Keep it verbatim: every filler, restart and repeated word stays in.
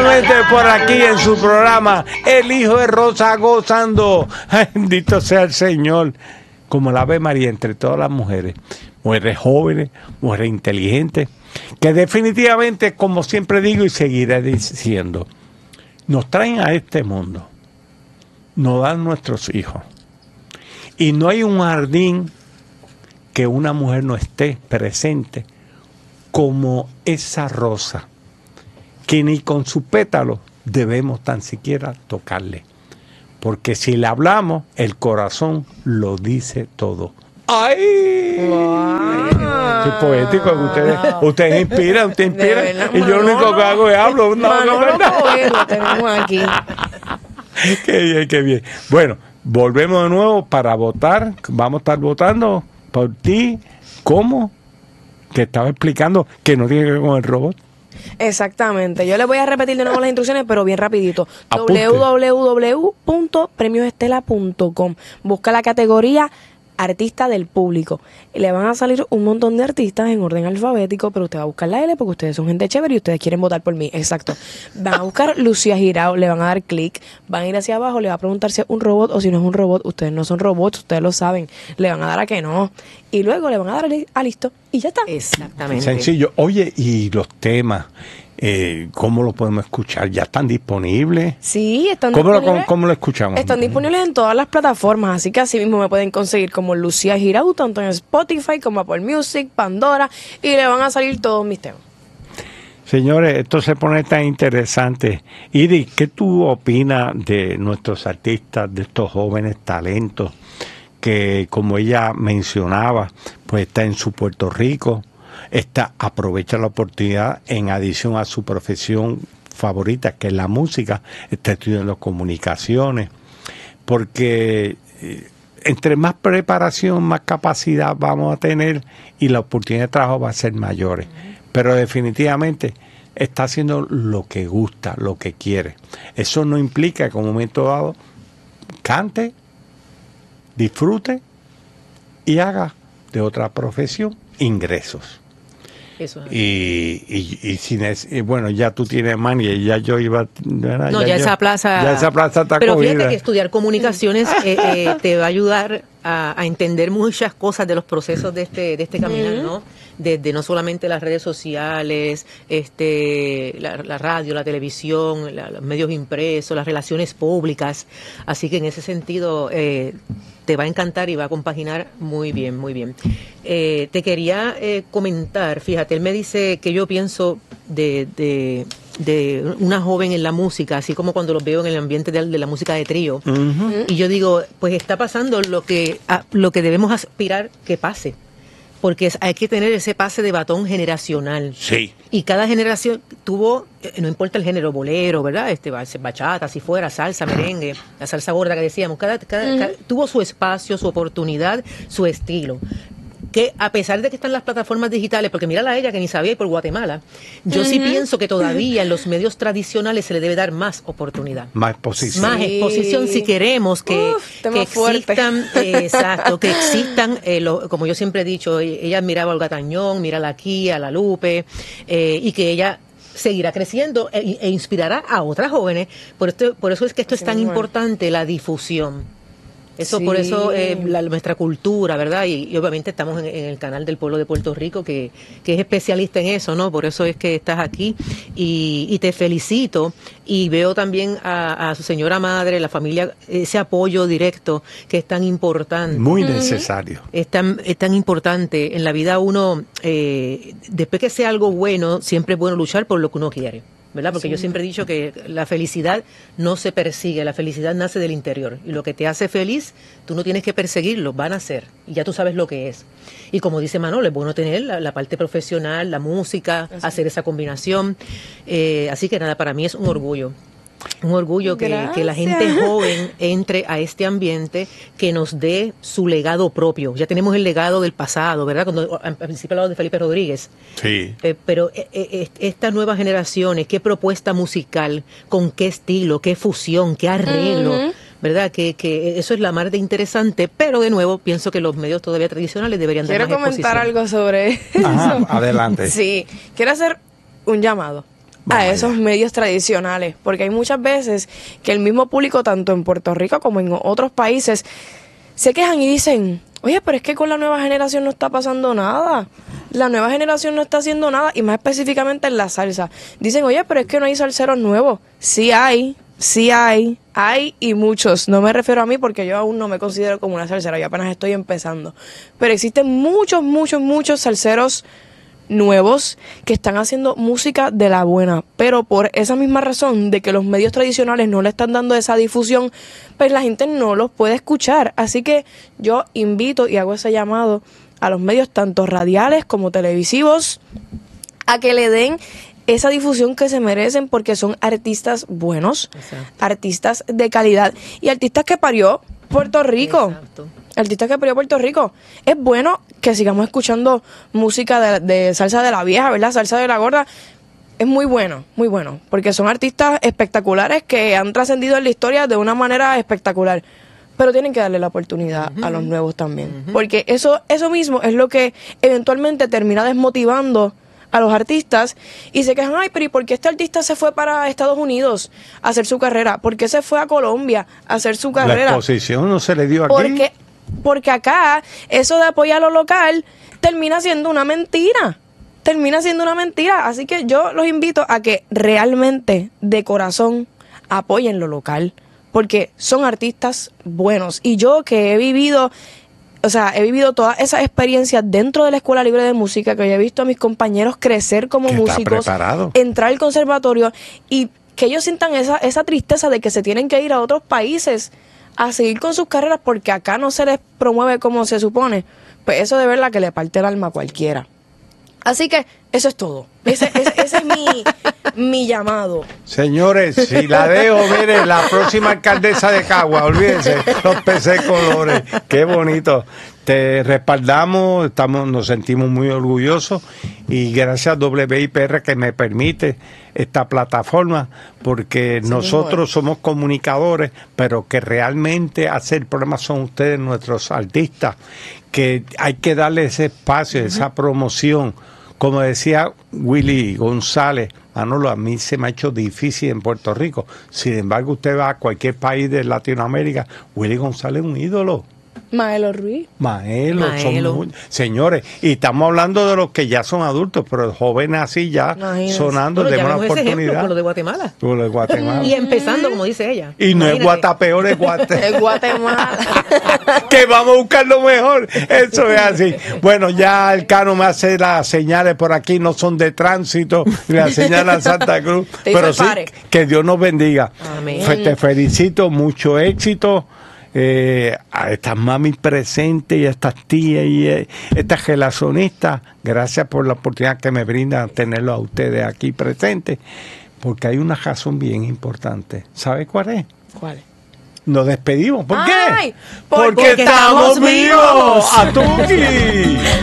nuevamente por aquí en su programa El Hijo de Rosa Gozando. Ay, bendito sea el Señor. Como la Ave María entre todas las mujeres, mujeres jóvenes, mujeres inteligentes, que definitivamente, como siempre digo y seguiré diciendo, nos traen a este mundo, nos dan nuestros hijos. Y no hay un jardín que una mujer no esté presente como esa rosa, que ni con su pétalo debemos tan siquiera tocarle. Porque si le hablamos, el corazón lo dice todo. ¡Ay! Wow. Qué poético. Ustedes, ustedes inspiran, ustedes inspiran. Y yo lo único que hago es hablo. No, Manolo, no, lo tenemos aquí. Qué bien, qué bien. Bueno, volvemos de nuevo para votar. Vamos a estar votando por ti. ¿Cómo? Que estaba explicando que no tiene que ver con el robot. Exactamente. Yo les voy a repetir de nuevo las instrucciones, pero bien rapidito. Apunte. doble u doble u doble u punto premios estela punto com. Busca la categoría Artista del Público. Y le van a salir un montón de artistas en orden alfabético, pero usted va a buscar la L porque ustedes son gente chévere y ustedes quieren votar por mí. Exacto. Van a buscar Lucía Girao, le van a dar clic, van a ir hacia abajo, le va a preguntar si es un robot o si no es un robot. Ustedes no son robots, ustedes lo saben. Le van a dar a que no. Y luego le van a dar a listo y ya está. Exactamente. Sencillo. Oye, y los temas, eh, ¿cómo lo podemos escuchar? ¿Ya están disponibles? Sí, están ¿Cómo disponibles. Lo, ¿Cómo lo escuchamos? Están disponibles en todas las plataformas, así que así mismo me pueden conseguir como Lucía Girau, tanto en Spotify como Apple Music, Pandora, y le van a salir todos mis temas. Señores, esto se pone tan interesante. Idi, ¿qué tú opinas de nuestros artistas, de estos jóvenes talentos que, como ella mencionaba, pues está en su Puerto Rico, está, aprovecha la oportunidad en adición a su profesión favorita, que es la música, está estudiando comunicaciones, porque eh, entre más preparación, más capacidad vamos a tener y la oportunidad de trabajo va a ser mayores. Pero definitivamente está haciendo lo que gusta, lo que quiere. Eso no implica que en un momento dado cante, disfrute y haga de otra profesión ingresos. Eso es. Y, y, y, sin es, y bueno, ya tú tienes mani y ya yo iba... ¿verdad? No, ya, ya esa yo, plaza... Ya esa plaza está Pero cogida. fíjate que estudiar comunicaciones eh, eh, te va a ayudar a, a entender muchas cosas de los procesos de este de este caminar, ¿no? Desde no solamente las redes sociales, este la, la radio, la televisión, la, los medios impresos, las relaciones públicas. Así que en ese sentido... Eh, te va a encantar y va a compaginar muy bien, muy bien. Eh, te quería eh, comentar, fíjate, él me dice que yo pienso de, de, de una joven en la música, así como cuando los veo en el ambiente de, de la música de trío. Uh-huh. Y yo digo, pues está pasando lo que, a, lo que debemos aspirar que pase. Porque es, hay que tener ese pase de batón generacional. Sí. Y cada generación tuvo, no importa el género, bolero, ¿verdad? Este bachata, si fuera, salsa, merengue, la salsa gorda que decíamos, cada, cada, uh-huh. cada tuvo su espacio, su oportunidad, su estilo. Que a pesar de que están las plataformas digitales, porque mírala a ella que ni sabía ir por Guatemala, yo uh-huh. sí pienso que todavía en los medios tradicionales se le debe dar más oportunidad. Más exposición. Más sí. exposición si queremos que, Uf, que existan, eh, exacto, que existan, eh, lo, como yo siempre he dicho, ella admiraba a Olga Tañón, mírala aquí, a la Lupe, eh, y que ella seguirá creciendo e, e inspirará a otras jóvenes. Por, esto, por eso es que esto es tan bueno. importante, la difusión. Eso sí. Por eso eh, la, nuestra cultura, ¿verdad? Y, y obviamente estamos en, en el canal del pueblo de Puerto Rico, que, que es especialista en eso, ¿no? Por eso es que estás aquí y, y te felicito. Y veo también a, a su señora madre, la familia, ese apoyo directo que es tan importante. Muy necesario. Es tan, es tan importante. En la vida uno, eh, después que sea algo bueno, siempre es bueno luchar por lo que uno quiere. ¿Verdad? Porque sí. yo siempre he dicho que la felicidad no se persigue, la felicidad nace del interior. Y lo que te hace feliz, tú no tienes que perseguirlo, van a ser. Y ya tú sabes lo que es. Y como dice Manolo, es bueno tener la, la parte profesional, la música, así. hacer esa combinación. Eh, así que nada, para mí es un orgullo. Un orgullo que, que la gente joven entre a este ambiente, que nos dé su legado propio. Ya tenemos el legado del pasado, ¿verdad? Cuando al principio hablaba de Felipe Rodríguez. Sí. Eh, pero eh, eh, estas nuevas generaciones, ¿qué propuesta musical? ¿Con qué estilo? ¿Qué fusión? ¿Qué arreglo? Uh-huh. ¿Verdad? Que, que eso es la mar de interesante, pero de nuevo pienso que los medios todavía tradicionales deberían dar más exposición. Quiero comentar algo sobre Ajá, eso. Adelante. Sí, quiero hacer un llamado Vamos a esos allá. medios tradicionales, porque hay muchas veces que el mismo público, tanto en Puerto Rico como en otros países, se quejan y dicen, oye, pero es que con la nueva generación no está pasando nada. La nueva generación no está haciendo nada, y más específicamente en la salsa. Dicen, oye, pero es que no hay salseros nuevos. Sí hay, sí hay, hay y muchos. No me refiero a mí porque yo aún no me considero como una salsera, yo apenas estoy empezando. Pero existen muchos, muchos, muchos salseros nuevos que están haciendo música de la buena, pero por esa misma razón de que los medios tradicionales no le están dando esa difusión, pues la gente no los puede escuchar. Así que yo invito y hago ese llamado a los medios tanto radiales como televisivos a que le den esa difusión que se merecen, porque son artistas buenos, Exacto. artistas de calidad y artistas que parió Puerto Rico. Exacto. Artistas que parió Puerto Rico. Es bueno que sigamos escuchando música de, de salsa de la vieja, ¿verdad? Salsa de la gorda. Es muy bueno, muy bueno, porque son artistas espectaculares que han trascendido en la historia de una manera espectacular. Pero tienen que darle la oportunidad uh-huh. a los nuevos también. Uh-huh. Porque eso, eso mismo es lo que eventualmente termina desmotivando a los artistas y se quejan, ay, pero ¿y por qué este artista se fue para Estados Unidos a hacer su carrera? ¿Por qué se fue a Colombia a hacer su carrera? La exposición no se le dio aquí. Porque, porque acá eso de apoyar a lo local termina siendo una mentira. Termina siendo una mentira. Así que yo los invito a que realmente, de corazón, apoyen lo local. Porque son artistas buenos. Y yo que he vivido... O sea, he vivido todas esas experiencias dentro de la Escuela Libre de Música, que yo he visto a mis compañeros crecer como que está músicos, preparado. Entrar al conservatorio y que ellos sientan esa, esa tristeza de que se tienen que ir a otros países a seguir con sus carreras porque acá no se les promueve como se supone. Pues eso de verdad que le parte el alma a cualquiera. Así que eso es todo. Ese, ese, ese es mi, mi llamado. Señores, si la dejo, mire, la próxima alcaldesa de Cagua, olvídense, los P C colores, qué bonito. Te respaldamos, estamos, nos sentimos muy orgullosos y gracias a W I P R que me permite esta plataforma, porque sí, nosotros mismo. somos comunicadores, pero que realmente hacer programas son ustedes, nuestros artistas, que hay que darle ese espacio, uh-huh. esa promoción. Como decía Willy González, Manolo, a mí se me ha hecho difícil en Puerto Rico. Sin embargo, usted va a cualquier país de Latinoamérica, Willy González es un ídolo. Maelo Ruiz. Maelo, Maelo. Son muy, señores, y estamos hablando de los que ya son adultos, pero jóvenes así ya Imagínense. sonando, Bueno, de una oportunidad. Ejemplo, con lo de Guatemala. Con lo de Guatemala. Y empezando, como dice ella. Y no Imagínate. es Guatapeor, es Guate. Es Guatemala. Que vamos a buscar lo mejor. Eso es así. Bueno, ya el Cano me hace las señales por aquí, no son de tránsito, la señal a Santa Cruz. Te hizo Pero el sí, pare. que Dios nos bendiga. Amén. Fe- Te felicito, mucho éxito. Eh, a estas mami presentes y a estas tías y eh, estas relacionistas, gracias por la oportunidad que me brindan tenerlo a ustedes aquí presentes, porque hay una razón bien importante. ¿Sabe cuál es? ¿Cuál? Nos despedimos. ¿Por Ay, qué? porque Porque estamos estamos vivos. vivos. ¡A Tuki!